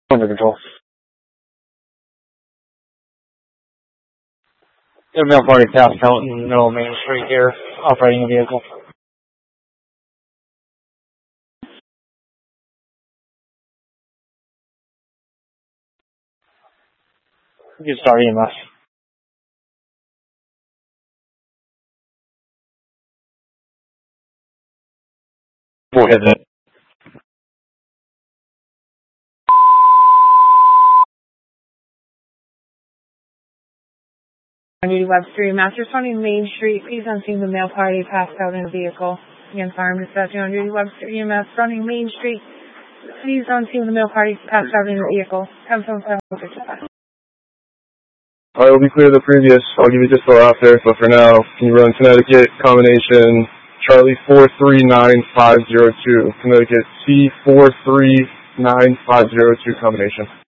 Under control. The male party passed out in the middle of Main Street here, operating a vehicle. You can start EMS. Go ahead then. Webster, Master responding Main Street. Please on scene the male party passed out in a vehicle. Again, fireman dispatching on duty. Webster EMS running Main Street. Please on scene the male party passed out in a vehicle. 775. Alright, we'll be clear of the previous. I'll give you just the after, but for now, can you run Connecticut combination Charlie 439502, Connecticut C439502 combination.